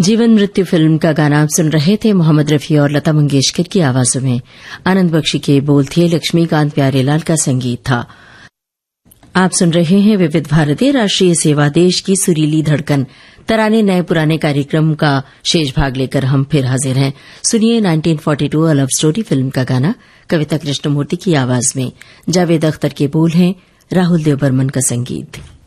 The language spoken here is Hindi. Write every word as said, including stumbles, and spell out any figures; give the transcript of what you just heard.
जीवन मृत्यु फिल्म का गाना आप सुन रहे थे मोहम्मद रफी और लता मंगेशकर की आवाजों में। आनंद बख्शी के बोल थे, लक्ष्मीकांत प्यारेलाल का संगीत था। आप सुन रहे हैं विविध भारती राष्ट्रीय सेवा, देश की सुरीली धड़कन। तराने नए पुराने कार्यक्रम का शेष भाग लेकर हम फिर हाजिर हैं। सुनिए nineteen forty to a love story film का गाना कविता कृष्णमूर्ति की आवाज में। जावेद अख्तर के बोल हैं, राहुल देव बर्मन का संगीत।